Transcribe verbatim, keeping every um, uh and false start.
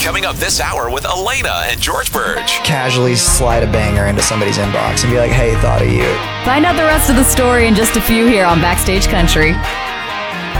Coming up this hour with Elena and George Burge. Casually slide a banger into somebody's inbox and be like, hey, thought of you. Find out the rest of the story in just a few here on Backstage Country.